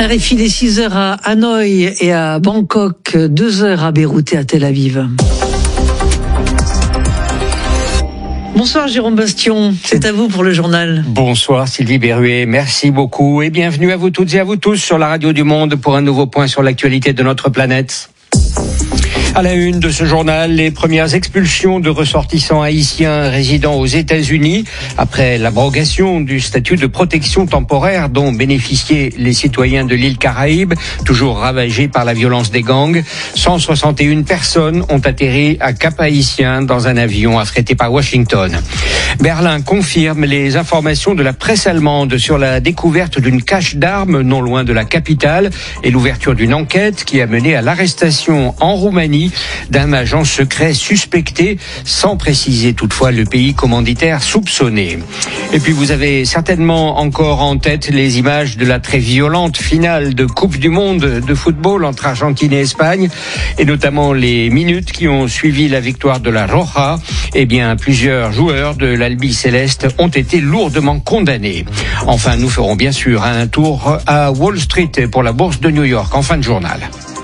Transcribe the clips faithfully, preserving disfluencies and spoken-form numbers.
R F I, les six heures à Hanoï et à Bangkok, deux heures à Beyrouth et à Tel Aviv. Bonsoir Jérôme Bastion, c'est à vous pour le journal. Bonsoir Sylvie Berruet, merci beaucoup et bienvenue à vous toutes et à vous tous sur la radio du Monde pour un nouveau point sur l'actualité de notre planète. À la une de ce journal, les premières expulsions de ressortissants haïtiens résidant aux États-Unis après l'abrogation du statut de protection temporaire dont bénéficiaient les citoyens de l'île Caraïbe, toujours ravagée par la violence des gangs. cent soixante et une personnes ont atterri à Cap-Haïtien dans un avion affrété par Washington. Berlin confirme les informations de la presse allemande sur la découverte d'une cache d'armes non loin de la capitale et l'ouverture d'une enquête qui a mené à l'arrestation en Roumanie d'un agent secret suspecté, sans préciser toutefois le pays commanditaire soupçonné. Et puis vous avez certainement encore en tête les images de la très violente finale de Coupe du Monde de football entre Argentine et Espagne, et notamment les minutes qui ont suivi la victoire de la Roja. Eh bien, plusieurs joueurs de l'Albi Céleste ont été lourdement condamnés. Enfin, nous ferons bien sûr un tour à Wall Street pour la bourse de New York en fin de journal.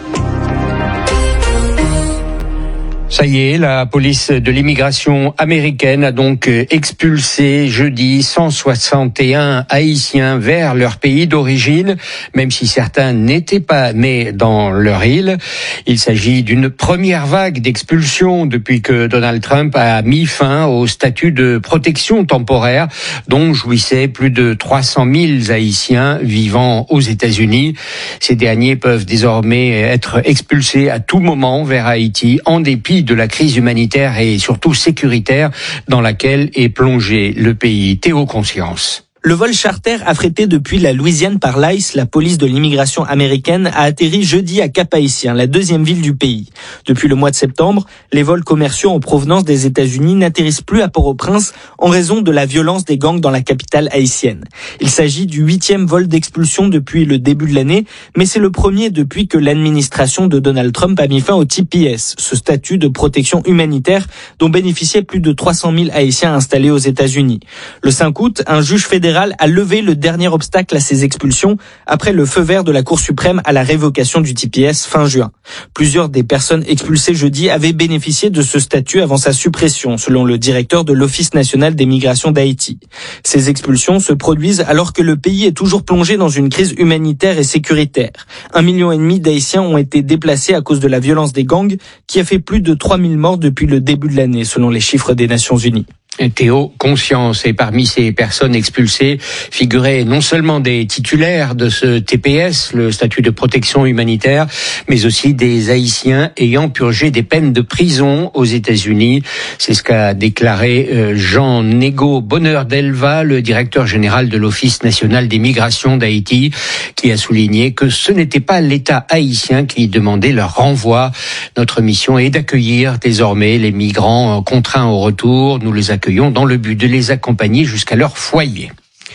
Ça y est, la police de l'immigration américaine a donc expulsé jeudi cent soixante et un Haïtiens vers leur pays d'origine, même si certains n'étaient pas nés dans leur île. Il s'agit d'une première vague d'expulsion depuis que Donald Trump a mis fin au statut de protection temporaire dont jouissaient plus de trois cent mille Haïtiens vivant aux États-Unis. Ces derniers peuvent désormais être expulsés à tout moment vers Haïti en dépit de la crise humanitaire et surtout sécuritaire dans laquelle est plongé le pays. Théo Conscience. Le vol charter affrété depuis la Louisiane par l'ICE, la police de l'immigration américaine, a atterri jeudi à Cap-Haïtien, la deuxième ville du pays. Depuis le mois de septembre, les vols commerciaux en provenance des États-Unis n'atterrissent plus à Port-au-Prince en raison de la violence des gangs dans la capitale haïtienne. Il s'agit du huitième vol d'expulsion depuis le début de l'année, mais c'est le premier depuis que l'administration de Donald Trump a mis fin au T P S, ce statut de protection humanitaire dont bénéficiaient plus de trois cent mille Haïtiens installés aux États-Unis. Le cinq août, un juge fédéral a levé le dernier obstacle à ces expulsions après le feu vert de la Cour suprême à la révocation du T P S fin juin. Plusieurs des personnes expulsées jeudi avaient bénéficié de ce statut avant sa suppression, selon le directeur de l'Office national des migrations d'Haïti. Ces expulsions se produisent alors que le pays est toujours plongé dans une crise humanitaire et sécuritaire. Un million et demi d'Haïtiens ont été déplacés à cause de la violence des gangs, qui a fait plus de trois mille morts depuis le début de l'année, selon les chiffres des Nations Unies. Théo Conscience, et parmi ces personnes expulsées figuraient non seulement des titulaires de ce T P S, le statut de protection humanitaire, mais aussi des Haïtiens ayant purgé des peines de prison aux États-Unis. C'est ce qu'a déclaré Jean Nego Bonheur d'Elva, le directeur général de l'Office national des migrations d'Haïti, qui a souligné que ce n'était pas l'État haïtien qui demandait leur renvoi. Notre mission est d'accueillir désormais les migrants contraints au retour. Nous les accueillons dans le but de les accompagner jusqu'à leur foyer.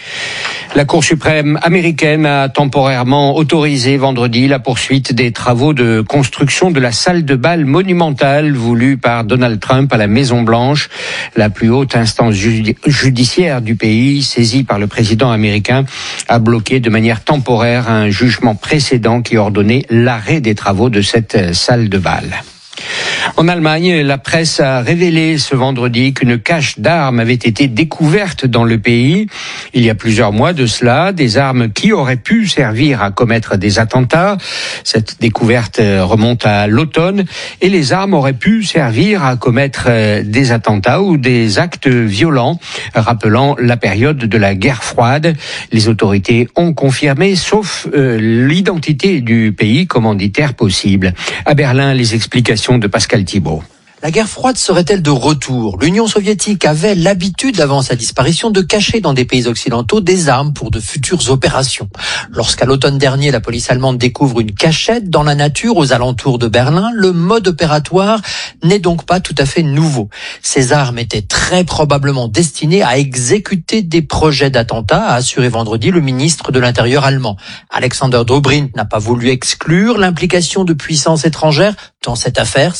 La Cour suprême américaine a temporairement autorisé vendredi la poursuite des travaux de construction de la salle de bal monumentale voulue par Donald Trump à la Maison-Blanche. La plus haute instance judiciaire du pays, saisie par le président américain, a bloqué de manière temporaire un jugement précédent qui ordonnait l'arrêt des travaux de cette salle de bal. En Allemagne, la presse a révélé ce vendredi qu'une cache d'armes avait été découverte dans le pays. Il y a plusieurs mois de cela, des armes qui auraient pu servir à commettre des attentats. Cette découverte remonte à l'automne et les armes auraient pu servir à commettre des attentats ou des actes violents, rappelant la période de la guerre froide. Les autorités ont confirmé, sauf euh, l'identité du pays commanditaire possible. À Berlin, les explications de Pascal Thibault. La guerre froide serait-elle de retour ? L'Union soviétique avait l'habitude, avant sa disparition, de cacher dans des pays occidentaux des armes pour de futures opérations. Lorsqu'à l'automne dernier, la police allemande découvre une cachette dans la nature aux alentours de Berlin, le mode opératoire n'est donc pas tout à fait nouveau. Ces armes étaient très probablement destinées à exécuter des projets d'attentats, a assuré vendredi le ministre de l'Intérieur allemand. Alexander Dobrindt n'a pas voulu exclure l'implication de puissances étrangères dans cette affaire.